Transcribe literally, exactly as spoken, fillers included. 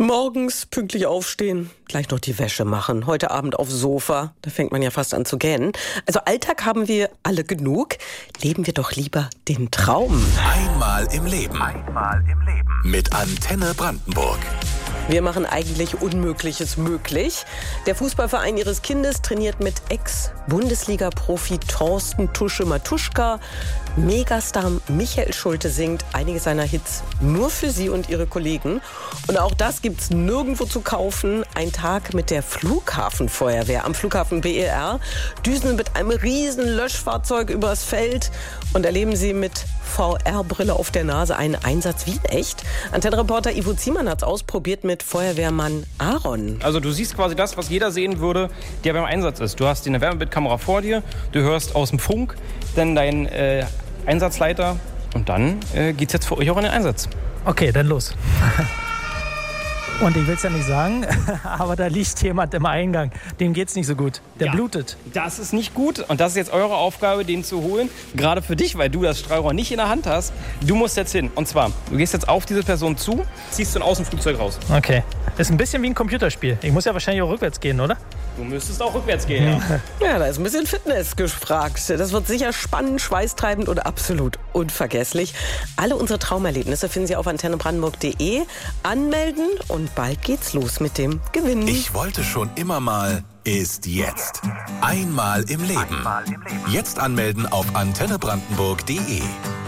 Morgens pünktlich aufstehen, gleich noch die Wäsche machen, heute Abend aufs Sofa, da fängt man ja fast an zu gähnen. Also Alltag haben wir alle genug, leben wir doch lieber den Traum. Einmal im Leben. Einmal im Leben. Mit Antenne Brandenburg. Wir machen eigentlich Unmögliches möglich. Der Fußballverein ihres Kindes trainiert mit Ex-Bundesliga-Profi Thorsten Tusche Matuschka. Megastar Michael Schulte singt einige seiner Hits nur für sie und ihre Kollegen. Und auch das gibt's nirgendwo zu kaufen. Ein Tag mit der Flughafenfeuerwehr am Flughafen B E R. Düsen mit einem riesen Löschfahrzeug übers Feld und erleben sie mit V R-Brille auf der Nase einen Einsatz wie in echt. Antenne-Reporter Ivo Ziemann hat's ausprobiert mit Feuerwehrmann Aaron. Also du siehst quasi das, was jeder sehen würde, der beim Einsatz ist. Du hast eine Wärmebildkamera vor dir, du hörst aus dem Funk, dann dein äh, Einsatzleiter und dann äh, geht's jetzt für euch auch in den Einsatz. Okay, dann los. Und ich will es ja nicht sagen, aber da liegt jemand im Eingang. Dem geht's nicht so gut. Der Ja, blutet. Das ist nicht gut und das ist jetzt eure Aufgabe, den zu holen. Gerade für dich, weil du das Strahlrohr nicht in der Hand hast. Du musst jetzt hin. Und zwar, du gehst jetzt auf diese Person zu, ziehst du aus dem Flugzeug raus. Okay. Ist ein bisschen wie ein Computerspiel. Ich muss ja wahrscheinlich auch rückwärts gehen, oder? Du müsstest auch rückwärts gehen, ja. Ja, da ist ein bisschen Fitness gefragt. Das wird sicher spannend, schweißtreibend und absolut unvergesslich. Alle unsere Traumerlebnisse finden Sie auf antenne brandenburg punkt de. Anmelden und bald geht's los mit dem Gewinnen. Ich wollte schon immer mal ist jetzt. Einmal im Leben. Jetzt anmelden auf antenne brandenburg punkt de.